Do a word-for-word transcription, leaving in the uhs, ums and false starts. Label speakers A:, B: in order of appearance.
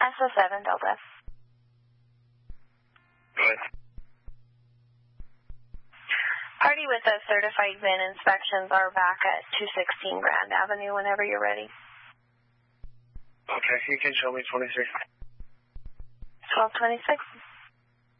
A: S O seven Delta.
B: Go ahead.
A: Party with the certified V I N inspections are back at two sixteen Grand Avenue whenever you're ready.
B: Okay, you can show me twenty-six.
A: twelve twenty-six.